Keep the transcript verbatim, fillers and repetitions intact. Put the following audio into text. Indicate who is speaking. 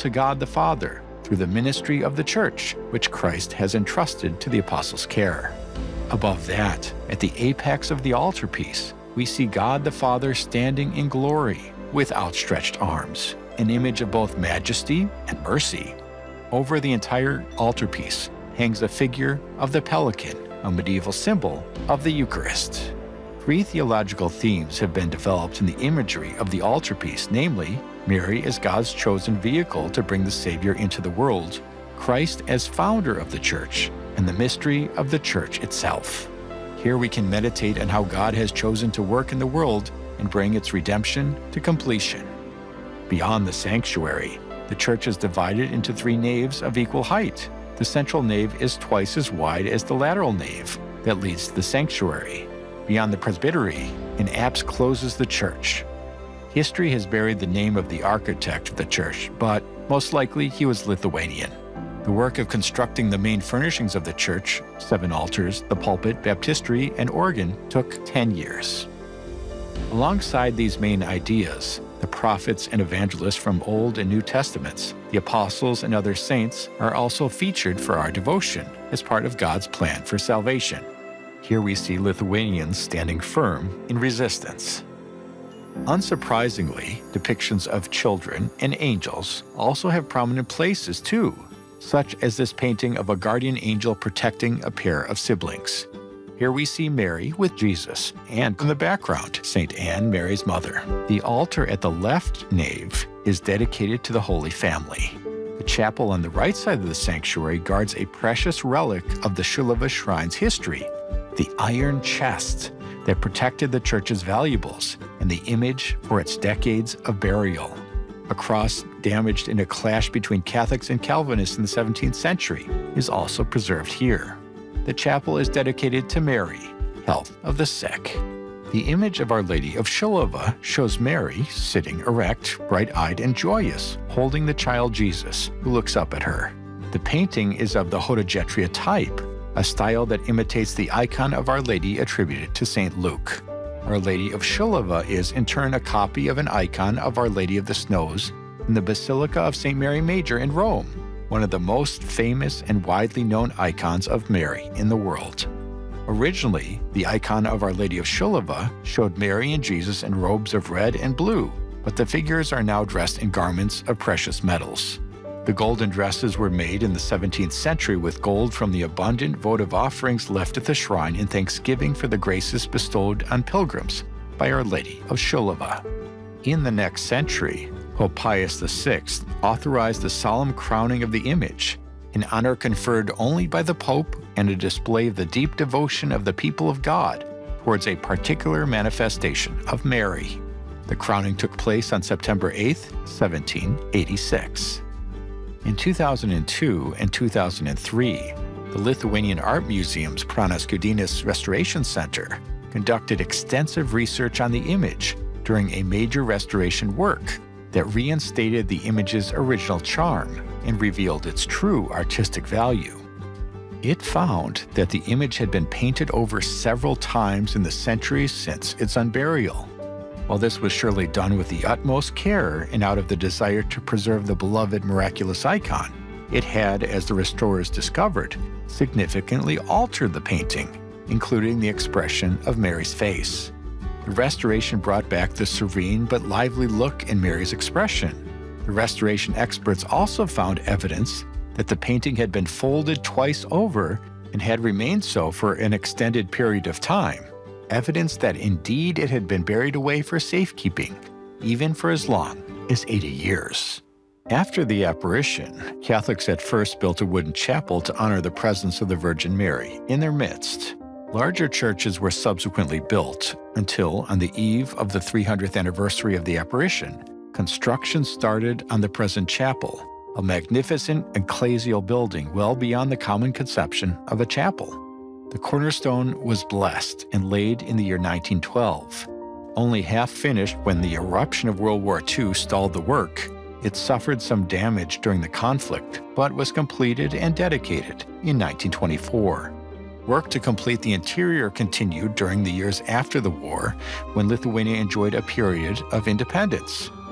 Speaker 1: to God the Father through the ministry of the Church, which Christ has entrusted to the apostles' care. Above that, at the apex of the altarpiece, we see God the Father standing in glory with outstretched arms, an image of both majesty and mercy. Over the entire altarpiece hangs a figure of the pelican, a medieval symbol of the Eucharist. Three theological themes have been developed in the imagery of the altarpiece, namely, Mary as God's chosen vehicle to bring the Savior into the world, Christ as founder of the Church, and the mystery of the Church itself. Here we can meditate on how God has chosen to work in the world and bring its redemption to completion. Beyond the sanctuary, the church is divided into three naves of equal height. The central nave is twice as wide as the lateral nave that leads to the sanctuary. Beyond the presbytery, an apse closes the church. History has buried the name of the architect of the church, but most likely he was Lithuanian. The work of constructing the main furnishings of the church, seven altars, the pulpit, baptistry, and organ, took ten years. Alongside these main ideas, the prophets and evangelists from Old and New Testaments, the apostles and other saints are also featured for our devotion as part of God's plan for salvation. Here we see Lithuanians standing firm in resistance. Unsurprisingly, depictions of children and angels also have prominent places too, such as this painting of a guardian angel protecting a pair of siblings. Here we see Mary with Jesus, and in the background, Saint Anne, Mary's mother. The altar at the left nave is dedicated to the Holy Family. The chapel on the right side of the sanctuary guards a precious relic of the Šiluva Shrine's history, the iron chest that protected the church's valuables and the image for its decades of burial. A cross damaged in a clash between Catholics and Calvinists in the seventeenth century is also preserved here. The chapel is dedicated to Mary, health of the sick. The image of Our Lady of Šiluva shows Mary sitting erect, bright-eyed and joyous, holding the child Jesus, who looks up at her. The painting is of the Hodegetria type, a style that imitates the icon of Our Lady attributed to Saint Luke. Our Lady of Šiluva is, in turn, a copy of an icon of Our Lady of the Snows in the Basilica of Saint Mary Major in Rome, one of the most famous and widely known icons of Mary in the world. Originally, the icon of Our Lady of Šiluva showed Mary and Jesus in robes of red and blue, but the figures are now dressed in garments of precious metals. The golden dresses were made in the seventeenth century with gold from the abundant votive offerings left at the shrine in thanksgiving for the graces bestowed on pilgrims by Our Lady of Šiluva. In the next century, Pope Pius the Sixth authorized the solemn crowning of the image, an honor conferred only by the Pope and a display of the deep devotion of the people of God towards a particular manifestation of Mary. The crowning took place on September eighth, seventeen eighty-six. In two thousand two and two thousand three, the Lithuanian Art Museum's Pranas Kudinas Restoration Center conducted extensive research on the image during a major restoration work that reinstated the image's original charm and revealed its true artistic value. It found that the image had been painted over several times in the centuries since its unburial. While this was surely done with the utmost care and out of the desire to preserve the beloved miraculous icon, it had, as the restorers discovered, significantly altered the painting, including the expression of Mary's face. The restoration brought back the serene but lively look in Mary's expression. The restoration experts also found evidence that the painting had been folded twice over and had remained so for an extended period of time, evidence that indeed it had been buried away for safekeeping, even for as long as eighty years. After the apparition, Catholics at first built a wooden chapel to honor the presence of the Virgin Mary in their midst. Larger churches were subsequently built until, on the eve of the three hundredth anniversary of the apparition, construction started on the present chapel, a magnificent ecclesial building well beyond the common conception of a chapel. The cornerstone was blessed and laid in the year nineteen twelve. Only half finished when the eruption of World War Two stalled the work, it suffered some damage during the conflict, but was completed and dedicated in nineteen twenty-four. Work to complete the interior continued during the years after the war, when Lithuania enjoyed a period of independence.